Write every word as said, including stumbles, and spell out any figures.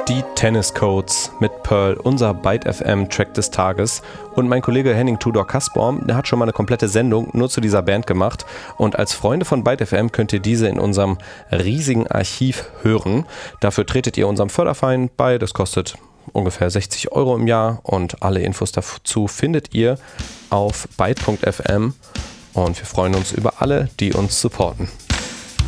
Die Tennis Codes mit Pearl, unser Byte F M Track des Tages. Und mein Kollege Henning Tudor Kasborn, der hat schon mal eine komplette Sendung nur zu dieser Band gemacht. Und als Freunde von Byte F M könnt ihr diese in unserem riesigen Archiv hören. Dafür tretet ihr unserem Förderverein bei. Das kostet ungefähr sechzig Euro im Jahr. Und alle Infos dazu findet ihr auf byte punkt f m. Und wir freuen uns über alle, die uns supporten.